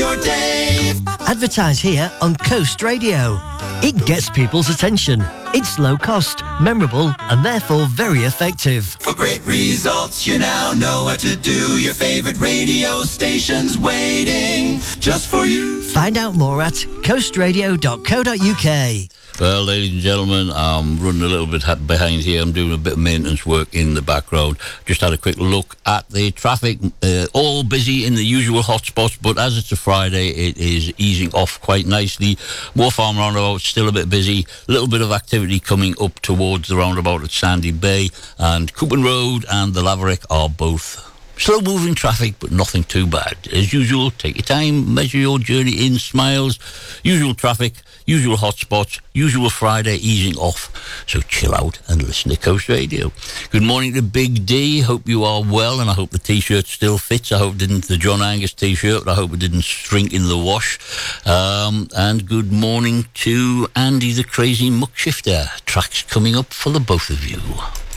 your day. Advertise here on Coast Radio. It gets people's attention. It's low cost, memorable, and therefore very effective. For great results, you now know what to do. Your favorite radio station's waiting just for you. Find out more at coastradio.co.uk. Well, ladies and gentlemen, I'm running a little bit behind here. I'm doing a bit of maintenance work in the background. Just had a quick look at the traffic. All busy in the usual hotspots, but as it's a Friday, it is easing off quite nicely. Moor Farm roundabout still a bit busy. A little bit of activity coming up towards the roundabout at Sandy Bay. And Coupon Road and the Laverick are both slow-moving traffic, but nothing too bad. As usual, take your time, measure your journey in smiles. Usual traffic, usual hotspots, usual Friday easing off. So chill out and listen to Coast Radio. Good morning to Big D. Hope you are well, and I hope the T-shirt still fits. I hope it didn't, the John Angus T-shirt, I hope it didn't shrink in the wash. And good morning to Andy the Crazy Muck Shifter. Tracks coming up for the both of you.